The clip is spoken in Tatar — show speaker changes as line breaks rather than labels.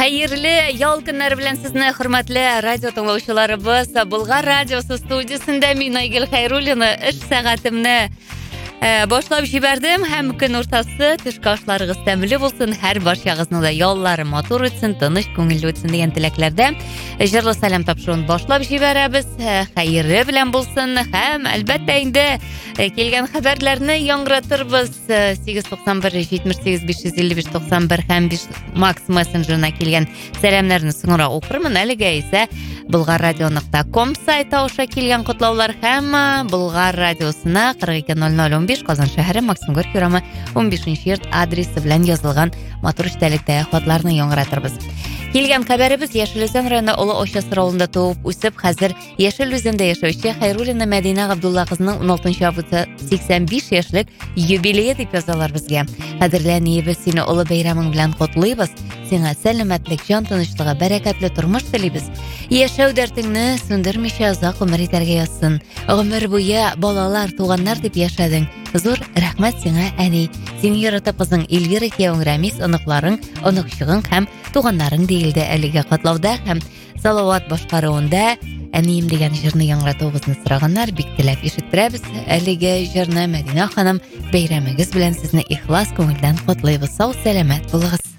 Xayrli yol kunlari bilan sizni hurmatli radio tinglovchilarimiz. Bulg'ar radiosi studiyasida men Aygul Xayrulina ish soatimni boshlab jibardim. Ham kun o'rtasi tushki oshlaringiz ta'minli bo'lsin. Har boshingizda yo'llari motor o'tsin, tinish, ko'ngilli o'tsin degan tilaklarda jirli salom topshiruvni boshlab jibaramiz. Xayri bilan bo'lsin. Ham albatta endi kelgan xabarlarni yong'ratirmiz. 891 78 555 91 ham Max Messenger'na kelgan salamlarni so'ngra o'qirman. Haliga esa bulg'arradio.com sayti osha kelgan qutlovlar ham Bulg'ar radiosina 420015 Qozon shahri Maksimgor ko'rami 15-yurt adresi bilan yozilgan motor ishtalikda xatlarni yong'ratirmiz. Kelgan xabarimiz Yashiluzan rayonida Ulu O'sha Sirovunda tug'ib o'sib, hozir Yashiluzanda yashovchi Xayrulina Madina Abdulla qizining 16-avgust 85 yoshlik yubileyi deb yozalar bizga. Qadrli biz seni Ulu bayraming bilan qutlaymiz. Senga salomatlik, jon tinchligi, barakatli turmush tilaymiz. Yashav dardingni so'ndirmish uzoq umr etarga yozsin. Umr bo'yi bolalar, tug'anlar deb yashading. Zo'r rahmat senga, ani. Seni yaratib qizing Elvira Kiyongramis, aniqlaring, aniqshig'ing ham tug'anlaring deyildi. Aliga qatlovda ham salovat boshqaruvida Anim degan jirni yangratuvimizni so'raganlar bektilab eshittiramiz. Aliga jirni Madina xonim bayramingiz bilan sizni ixlos ko'ngildan qutlaymiz. Sog' salomat bo'linglar.